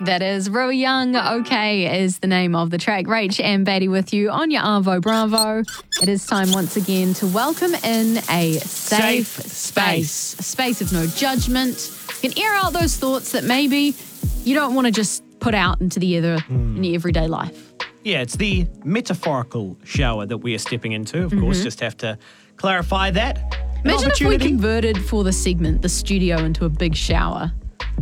That is Rui Young. Okay is the name of the track. Rach and Batty with you on your Arvo Bravo. It is time once again to welcome in a safe space. A space of no judgment. You can air out those thoughts that maybe you don't want to just put out into the ether in your everyday life. Yeah, it's the metaphorical shower that we are stepping into. Of course, just have to clarify that. Imagine if we converted for the segment the studio into a big shower.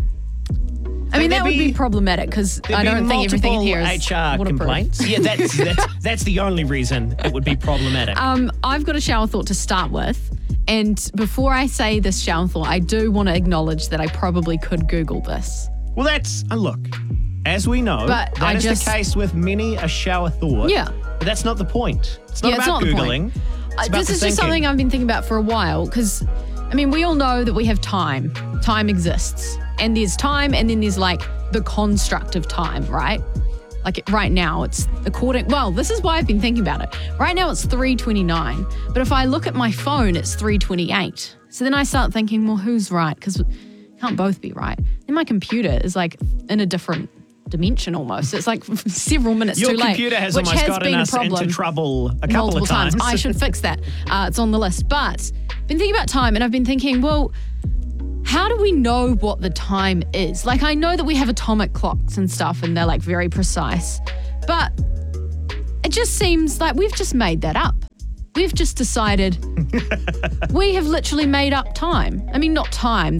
I mean, that would be problematic because I don't think everything in here is HR complaints. Yeah, that's the only reason it would be problematic. I've got a shower thought to start with. And before I say this shower thought, I do want to acknowledge that I probably could Google this. Well, that's, look, as we know, that is the case with many a shower thought. Yeah. But that's not the point. It's not about Googling. This is just something I've been thinking about for a while because, I mean, we all know that we have time. Time exists. And there's time and then there's like the construct of time, right? Like right now it's this is why I've been thinking about it. Right now it's 3:29, but if I look at my phone, it's 3:28. So then I start thinking, well, who's right? Because it can't both be right. Then my computer is like in a different dimension almost. It's like several minutes too late. Your computer has almost gotten us into trouble a couple of times. I should fix that. It's on the list. But I've been thinking about time and I've been thinking, well, how do we know what the time is? Like, I know that we have atomic clocks and stuff and they're like very precise, but it just seems like we've just made that up. We've just decided we have literally made up time. I mean, not time,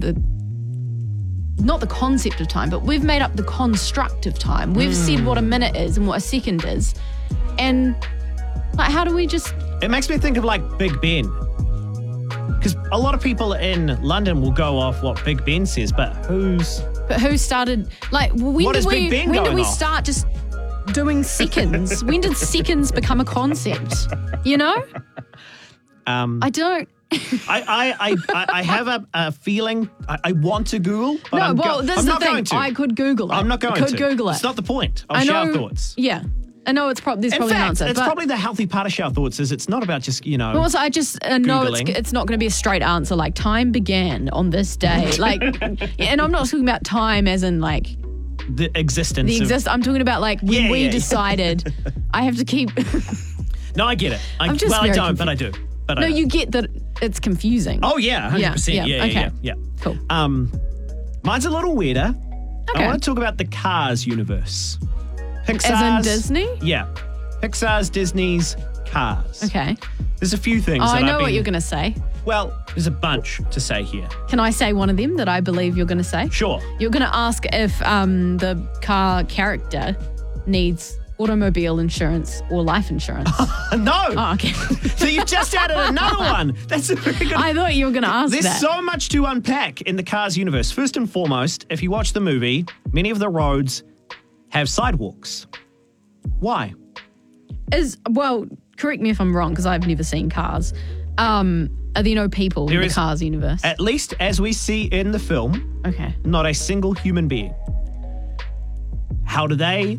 not the concept of time, but we've made up the construct of time. We've said what a minute is and what a second is. And like, how do we just... It makes me think of like Big Ben. Because a lot of people in London will go off what Big Ben says, but who started, like, when did we start just doing seconds? When did seconds become a concept? You know? I don't. I have a feeling I want to Google, but this is the thing. I could Google it. I'm not going to. I could Google it. It's not the point of shower thoughts. Yeah. I know there's probably an answer. It's probably the healthy part of shower thoughts is it's not about just, Well, also, I just know it's not going to be a straight answer like time began on this day. Like, and I'm not talking about time as in like... The existence. I'm talking about like when we decided I have to keep... No, I get it. I don't, but I do. But no, you get that it's confusing. Oh, yeah, 100%. Yeah. Cool. Mine's a little weirder. Okay. I want to talk about the Cars universe. Pixar's, as in Disney? Yeah. Pixar's, Disney's, Cars. Okay. There's a few things I know what you're going to say. Well, there's a bunch to say here. Can I say one of them that I believe you're going to say? Sure. You're going to ask if the car character needs automobile insurance or life insurance. No. Oh, okay. So you've just added another one. That's a very good... I thought you were going to ask There's that. so much to unpack in the Cars universe. First and foremost, if you watch the movie, many of the roads have sidewalks. Why? Correct me if I'm wrong because I've never seen Cars. Are there no people in the Cars universe? At least as we see in the film, okay, not a single human being. How do they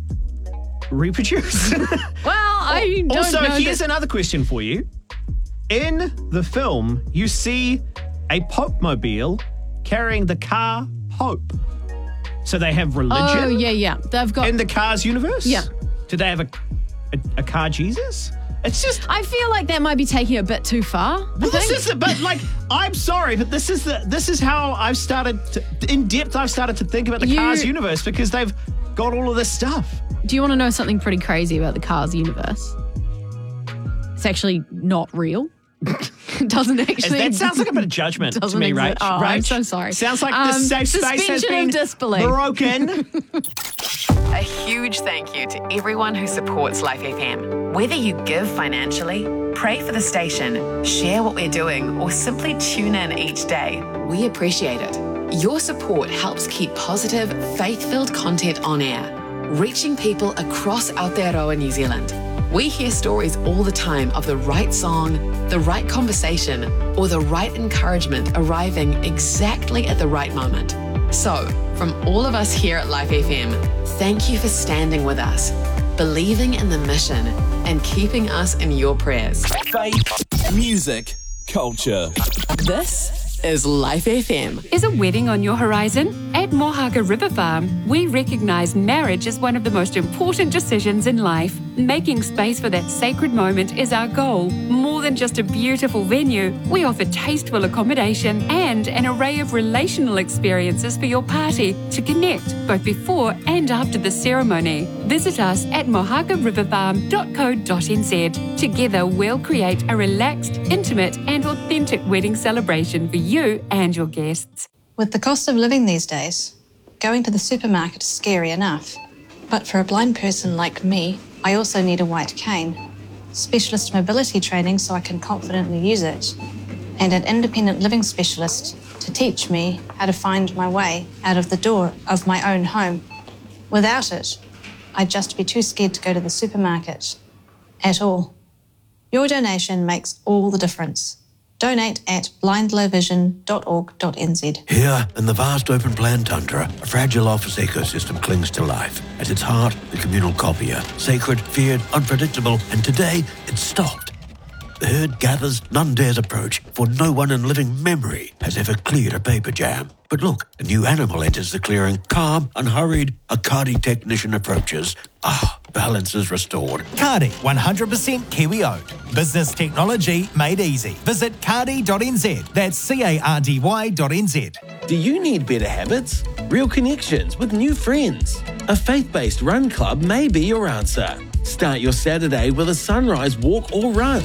reproduce? I don't also, know. Here's another question for you. In the film, you see a Pope-mobile carrying the car Pope. So they have religion? Oh, yeah. They've got... In the Cars universe? Yeah. Do they have a car Jesus? It's just... I feel like that might be taking it a bit too far. I'm sorry, but this is how I've started to, in depth, I've started to think about the Cars universe because they've got all of this stuff. Do you want to know something pretty crazy about the Cars universe? It's actually not real. It doesn't actually... That sounds like a bit of judgment to me, Rach. Oh, Rach, I'm so sorry. Sounds like the safe space has been broken. A huge thank you to everyone who supports Life FM. Whether you give financially, pray for the station, share what we're doing, or simply tune in each day, we appreciate it. Your support helps keep positive, faith-filled content on air, reaching people across Aotearoa, New Zealand. We hear stories all the time of the right song, the right conversation, or the right encouragement arriving exactly at the right moment. So, from all of us here at Life FM, thank you for standing with us, believing in the mission, and keeping us in your prayers. Faith, music, culture. This This is Life FM. Is a wedding on your horizon? At Mohaka River Farm, we recognise marriage as one of the most important decisions in life. Making space for that sacred moment is our goal. More than just a beautiful venue, we offer tasteful accommodation and an array of relational experiences for your party to connect both before and after the ceremony. Visit us at mohakariverfarm.co.nz. Together, we'll create a relaxed, intimate and authentic wedding celebration for you and your guests. With the cost of living these days, going to the supermarket is scary enough. But for a blind person like me, I also need a white cane, specialist mobility training so I can confidently use it, and an independent living specialist to teach me how to find my way out of the door of my own home. Without it, I'd just be too scared to go to the supermarket at all. Your donation makes all the difference. Donate at blindlowvision.org.nz. Here, in the vast open plan tundra, a fragile office ecosystem clings to life. At its heart, the communal copier. Sacred, feared, unpredictable, and today, it's stopped. The herd gathers, none dares approach, for no one in living memory has ever cleared a paper jam. But look, a new animal enters the clearing, calm, unhurried. A Kādi technician approaches. Balance is restored. Kādi, 100% Kiwi owned. Business technology made easy. Visit kādi.nz. That's CARDY.nz. Do you need better habits? Real connections with new friends? A faith-based run club may be your answer. Start your Saturday with a sunrise walk or run.